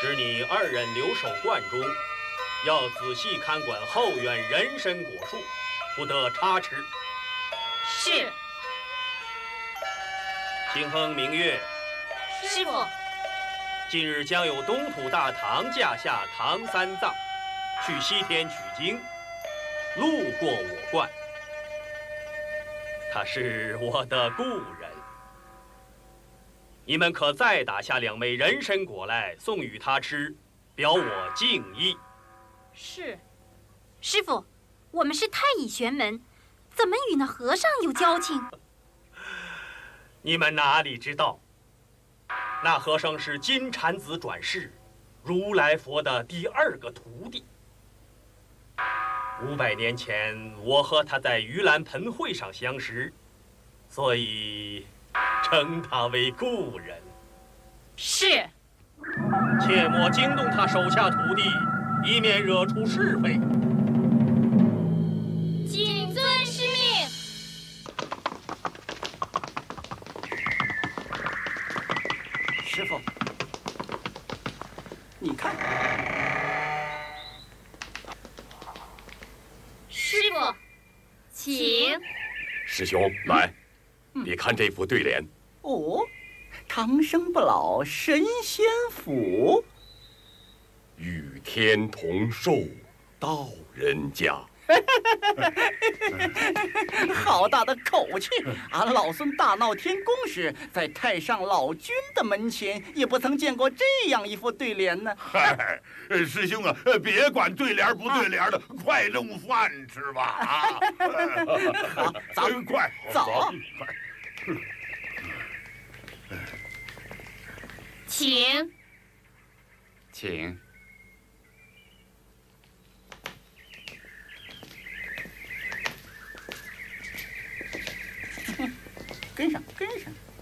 使你二人留守观中，要仔细看管后院人参果树，不得差池。 是。 清风明月， 师傅， 近日将有东土大唐驾下唐三藏去西天取经，路过我观。他是我的故人，你们可再打下2枚人参果来送与他吃，表我敬意。 是。师傅，我们是太乙玄门，怎么与那和尚有交情？ 你们哪里知道，那和尚是金蝉子转世，如来佛的第2个徒弟。500年前，我和他在盂兰盆会上相识，所以称他为故人。 是。 切莫惊动他手下徒弟，以免惹出是非。 谨遵师命。 师傅，你看。 师傅，请。 师兄，来，你看这副对联。 哦，长生不老神仙府， 与天同寿到人家。 好大的口气！俺老孙大闹天宫时，在太上老君的门前，也不曾见过这样一副对联呢。 嗨，师兄啊，别管对联不对联的，快弄饭吃吧啊！ 好，走， 快走。 请。 请。 跟上，跟上。